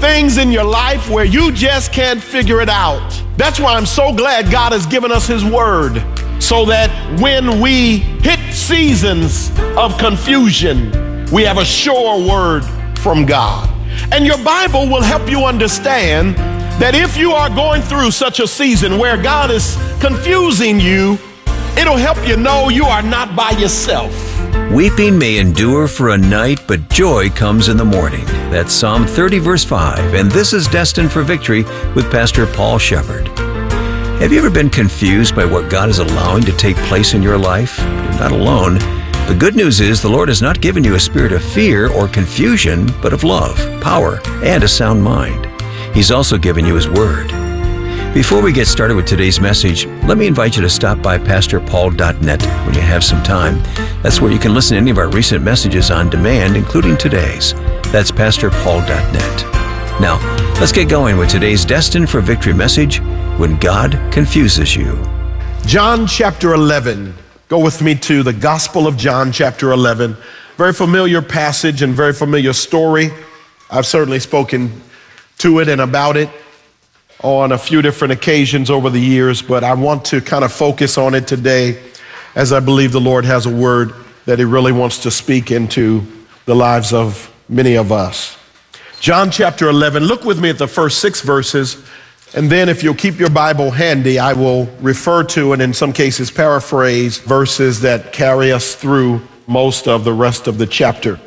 things in your life where you just can't figure it out. That's why I'm so glad God has given us His Word, so that when we hit seasons of confusion, we have a sure word from God. And your Bible will help you understand that if you are going through such a season where God is confusing you, it'll help you know you are not by yourself. Weeping may endure for a night, but joy comes in the morning. That's Psalm 30, verse 5. And this is Destined for Victory with Pastor Paul Shepard. Have you ever been confused by what God is allowing to take place in your life? You're not alone. The good news is the Lord has not given you a spirit of fear or confusion, but of love, power, and a sound mind. He's also given you His Word. Before we get started with today's message, let me invite you to stop by PastorPaul.net when you have some time. That's where you can listen to any of our recent messages on demand, including today's. That's PastorPaul.net. Now, let's get going with today's Destined for Victory message, When God Confuses You. John chapter 11. Go with me to the Gospel of John chapter 11. Very familiar passage and very familiar story. I've certainly spoken to it and about it on a few different occasions over the years, but I want to kind of focus on it today, as I believe the Lord has a word that He really wants to speak into the lives of many of us. John chapter 11, look with me at the first 6 verses, and then if you'll keep your Bible handy, I will refer to and in some cases paraphrase verses that carry us through most of the rest of the chapter.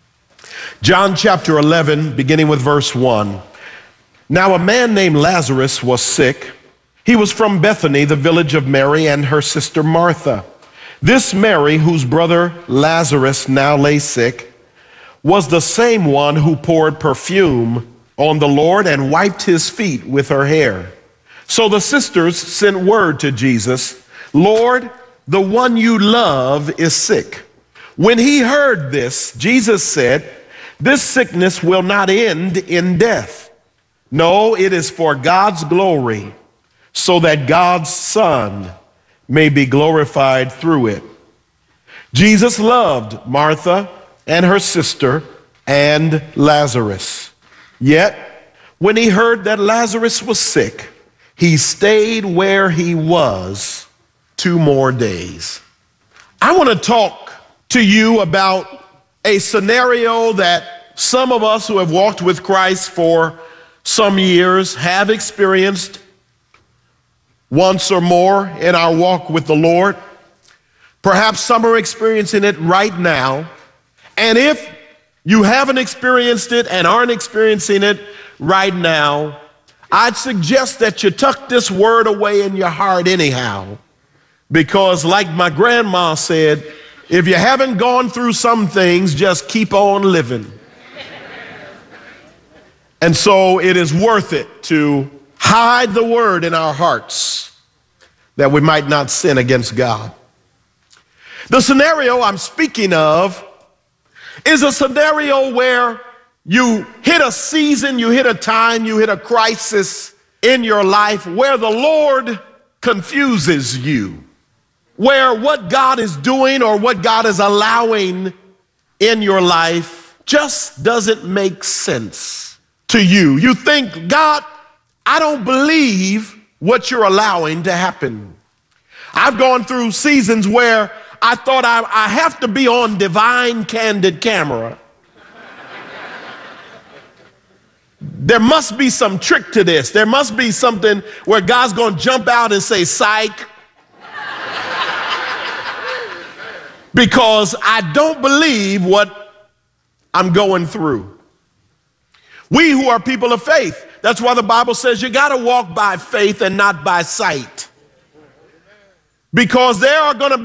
John chapter 11, beginning with verse 1. Now a man named Lazarus was sick. He was from Bethany, the village of Mary and her sister Martha. This Mary, whose brother Lazarus now lay sick, was the same one who poured perfume on the Lord and wiped His feet with her hair. So the sisters sent word to Jesus, "Lord, the one you love is sick." When He heard this, Jesus said, "This sickness will not end in death. No, it is for God's glory, so that God's Son may be glorified through it." Jesus loved Martha and her sister and Lazarus. Yet, when He heard that Lazarus was sick, He stayed where he was 2 more days. I want to talk to you about a scenario that some of us who have walked with Christ for some years have experienced once or more in our walk with the Lord. Perhaps some are experiencing it right now. And if you haven't experienced it and aren't experiencing it right now, I'd suggest that you tuck this word away in your heart anyhow. Because like my grandma said, if you haven't gone through some things, just keep on living. And so it is worth it to hide the word in our hearts that we might not sin against God. The scenario I'm speaking of is a scenario where you hit a season, you hit a time, you hit a crisis in your life where the Lord confuses you, where what God is doing or what God is allowing in your life just doesn't make sense to you. You think, God, I don't believe what you're allowing to happen. I've gone through seasons where I thought I have to be on divine candid camera. There must be some trick to this. There must be something where God's going to jump out and say, psych. Because I don't believe what I'm going through. We who are people of faith, that's why the Bible says you got to walk by faith and not by sight. Because there are going to be